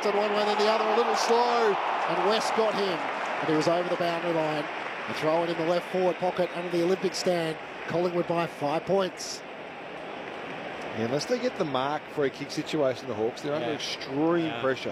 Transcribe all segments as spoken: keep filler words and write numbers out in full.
lifted one way then the other, a little slow, and West got him, and he was over the boundary line. A throw it in the left forward pocket under the Olympic stand. Collingwood by five points. Yeah, unless they get the mark for a kick situation, the Hawks, they're yeah. under extreme yeah. pressure.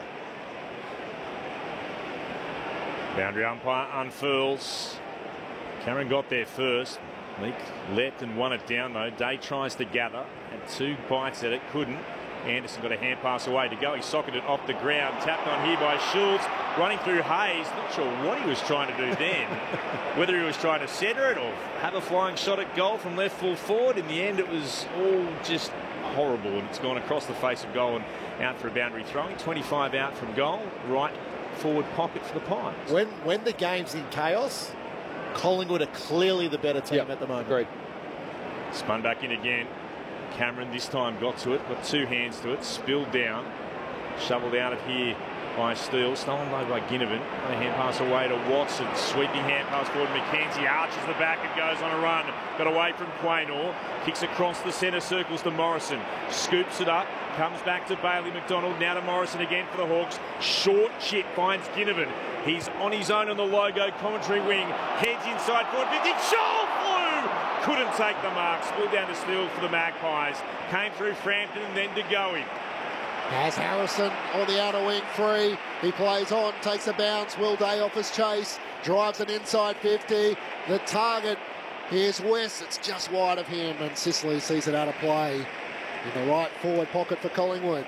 Boundary umpire unfurls. Cameron got there first. Meek leapt and won it down though. Day tries to gather. Had two bites at it, couldn't. Anderson got a hand pass away to go. He socketed it off the ground. Tapped on here by Schultz. Running through Hayes. Not sure what he was trying to do then. Whether he was trying to centre it or have a flying shot at goal from left full forward. In the end, it was all just horrible. And it's gone across the face of goal and out for a boundary throwing. twenty-five out from goal. Right forward pocket for the Pies. When, when the game's in chaos, Collingwood are clearly the better team yep. at the moment. Agreed. Spun back in again. Cameron this time got to it, got two hands to it, spilled down, shoveled out of here by Steele, stolen low by Ginnivan. A hand pass away to Watson, sweeping hand pass forward to McKenzie, arches the back and goes on a run. Got away from Quaynor, kicks across the centre circles to Morrison, scoops it up, comes back to Bailey McDonald, now to Morrison again for the Hawks. Short chip finds Ginnivan. He's on his own on the logo commentary wing, heads inside forward fifty, Shoal flew! Couldn't take the mark, spilled down to Steele for the Magpies. Came through Frampton and then to Goey. Has Harrison on the outer wing free. He plays on, takes a bounce. Will Day off his chase, drives an inside fifty. The target, here's West. It's just wide of him, and Sicily sees it out of play in the right forward pocket for Collingwood.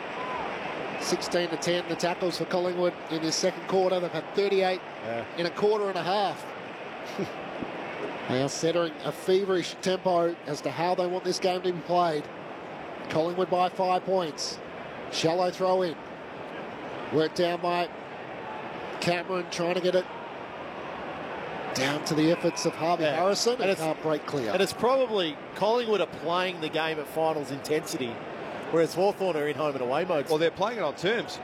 sixteen to ten, the tackles for Collingwood in this second quarter. They've had thirty-eight yeah. in a quarter and a half. They are setting a feverish tempo as to how they want this game to be played. Collingwood by five points. Shallow throw in. Worked down by Cameron, trying to get it down to the efforts of Harvey yeah. Harrison. And, and it can't break clear. And it's probably Collingwood are playing the game at finals intensity, whereas Hawthorn are in home and away mode. Well, they're playing it on terms.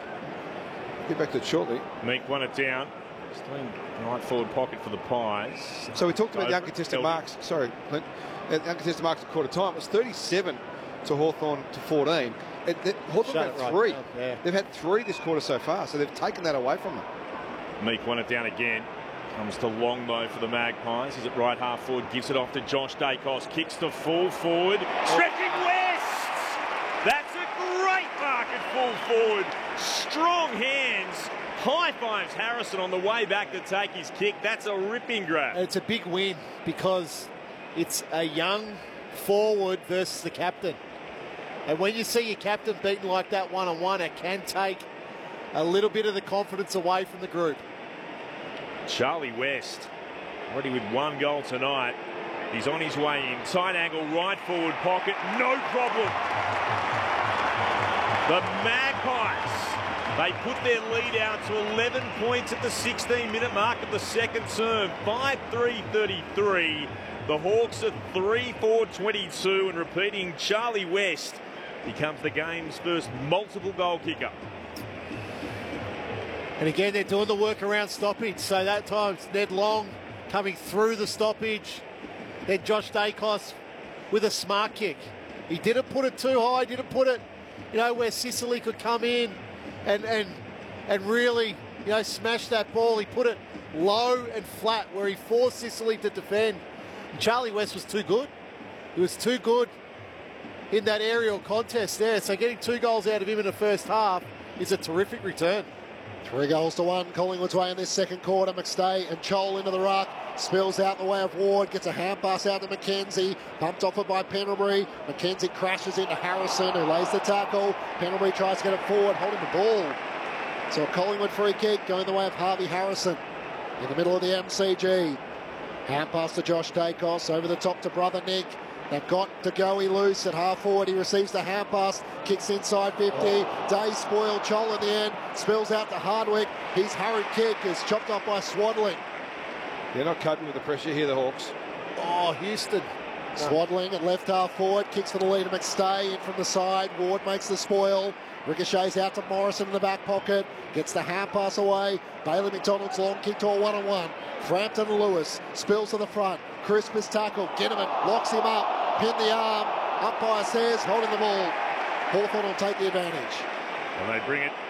Get back to it shortly. Meek won it down. Still right forward pocket for the Pies. So we talked about the uncontested marks. Sorry, Clint. The uncontested marks at quarter time. It was thirty-seven to Hawthorn to fourteen. It, it, Hawthorn had right three. Yeah. They've had three this quarter so far, so they've taken that away from them. Meek won it down again. Comes to Longbow for the Magpies. He's at right half forward. Gives it off to Josh Dacos. Kicks to full forward. Stretching West! That's a great mark at full forward. Strong hands. High fives Harrison on the way back to take his kick. That's a ripping grab. It's a big win because it's a young forward versus the captain. And when you see your captain beaten like that one-on-one, it can take a little bit of the confidence away from the group. Charlie West, already with one goal tonight. He's on his way in. Tight angle, right forward pocket, no problem. The Magpies, they put their lead out to eleven points at the sixteen minute mark of the second term. five three thirty-three. The Hawks are three four twenty-two, and repeating, Charlie West becomes the game's first multiple goal kicker. And again, they're doing the work around stoppage. So that time it's Ned Long coming through the stoppage. Then Josh Dacos with a smart kick. He didn't put it too high, didn't put it, you know, where Sicily could come in and and and really, you know, smash that ball. He put it low and flat where he forced Sicily to defend. And Charlie West was too good. He was too good in that aerial contest there. So getting two goals out of him in the first half is a terrific return. Three goals to one, Collingwood's way in this second quarter. McStay and Chol into the ruck. Spills out the way of Ward. Gets a hand pass out to McKenzie. Bumped off it by Pendlebury. McKenzie crashes into Harrison, who lays the tackle. Pendlebury tries to get it forward, holding the ball. So a Collingwood free kick going the way of Harvey Harrison in the middle of the M C G. Hand pass to Josh Dacos. Over the top to brother Nick. They've got to go he loose at half forward. He receives the hand pass, kicks inside fifty. Oh. Day spoiled. Chol in the end, spills out to Hardwick. His hurried kick is chopped up by Swadling. They're not coping with the pressure here, the Hawks. Oh, Houston. Swadling at left half forward, kicks for the lead to McStay in from the side. Ward makes the spoil. Ricochets out to Morrison in the back pocket. Gets the hand pass away. Bailey McDonald's long kick to a one-on-one. Frampton and Lewis spills to the front. Crisp is tackled. Ginnivan locks him up. Pin the arm. Umpire says holding the ball. Hawthorn will take the advantage. And they bring it